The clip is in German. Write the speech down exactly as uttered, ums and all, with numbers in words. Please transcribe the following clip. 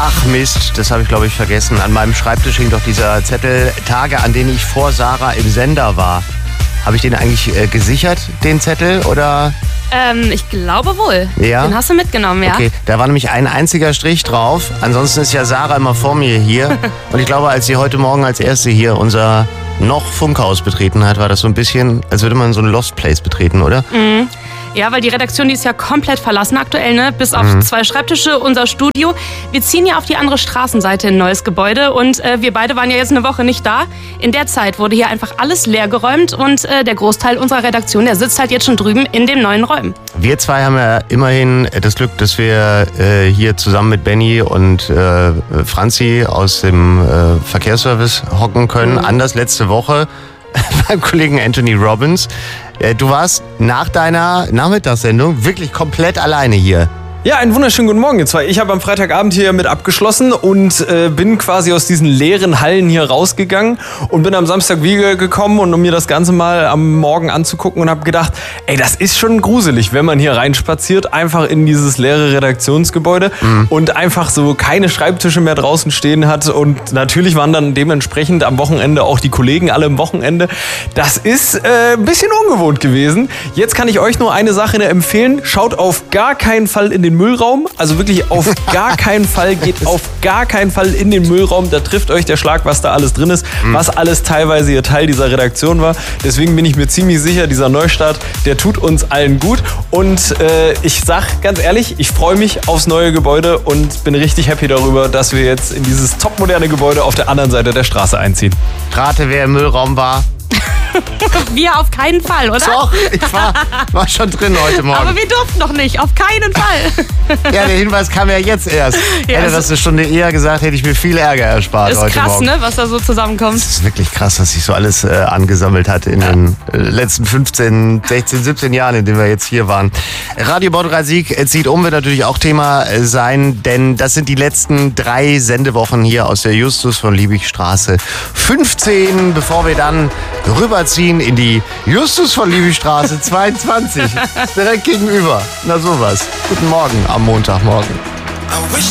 Ach Mist, das habe ich glaube ich vergessen. An meinem Schreibtisch hing doch dieser Zettel, Tage, an denen ich vor Sarah im Sender war. Habe ich den eigentlich äh, gesichert, den Zettel, oder? Ähm, ich glaube wohl. Ja? Den hast du mitgenommen, ja. Okay, da war nämlich ein einziger Strich drauf. Ansonsten ist ja Sarah immer vor mir hier. Und ich glaube, als sie heute Morgen als Erste hier unser noch Funkhaus betreten hat, war das so ein bisschen, als würde man so ein Lost Place betreten, oder? Mhm. Ja, weil die Redaktion, die ist ja komplett verlassen aktuell, ne? Bis auf mhm. zwei Schreibtische, unser Studio. Wir ziehen ja auf die andere Straßenseite in ein neues Gebäude und äh, wir beide waren ja jetzt eine Woche nicht da. In der Zeit wurde hier einfach alles leergeräumt und äh, der Großteil unserer Redaktion, der sitzt halt jetzt schon drüben in den neuen Räumen. Wir zwei haben ja immerhin das Glück, dass wir äh, hier zusammen mit Benny und äh, Franzi aus dem äh, Verkehrsservice hocken können. Mhm. Anders letzte Woche beim Kollegen Anthony Robbins. Du warst nach deiner Nachmittagssendung wirklich komplett alleine hier. Ja, einen wunderschönen guten Morgen. Jetzt war ich habe am Freitagabend hier mit abgeschlossen und äh, bin quasi aus diesen leeren Hallen hier rausgegangen und bin am Samstag wieder gekommen und um mir das Ganze mal am Morgen anzugucken und habe gedacht, ey, das ist schon gruselig, wenn man hier reinspaziert, einfach in dieses leere Redaktionsgebäude mhm. und einfach so keine Schreibtische mehr draußen stehen hat und natürlich waren dann dementsprechend am Wochenende auch die Kollegen alle im Wochenende. Das ist äh, ein bisschen ungewohnt gewesen. Jetzt kann ich euch nur eine Sache empfehlen. Schaut auf gar keinen Fall in den Müllraum, also wirklich auf gar keinen Fall, geht auf gar keinen Fall in den Müllraum, da trifft euch der Schlag, was da alles drin ist, mhm. was alles teilweise hier Teil dieser Redaktion war. Deswegen bin ich mir ziemlich sicher, dieser Neustart, der tut uns allen gut und äh, ich sag ganz ehrlich, ich freue mich aufs neue Gebäude und bin richtig happy darüber, dass wir jetzt in dieses topmoderne Gebäude auf der anderen Seite der Straße einziehen. Rate, wer im Müllraum war? Wir auf keinen Fall, oder? Doch, ich war, war schon drin heute Morgen. Aber wir durften noch nicht, auf keinen Fall. Ja, der Hinweis kam ja jetzt erst. Ja, hätte das eine Stunde eher gesagt, hätte ich mir viel Ärger erspart ist heute krass, Morgen. Ne, was da so zusammenkommt. Das ist wirklich krass, was sich so alles äh, angesammelt hat in ja. den äh, letzten fünfzehn, sechzehn, siebzehn Jahren, in denen wir jetzt hier waren. Radio Bau drei Sieg zieht um, wird natürlich auch Thema äh, sein, denn das sind die letzten drei Sendewochen hier aus der Justus von Liebigstraße fünfzehn, bevor wir dann rüberziehen in die Justus von Liebigstraße zweiundzwanzig. Direkt gegenüber. Na sowas. Guten Morgen am Montagmorgen.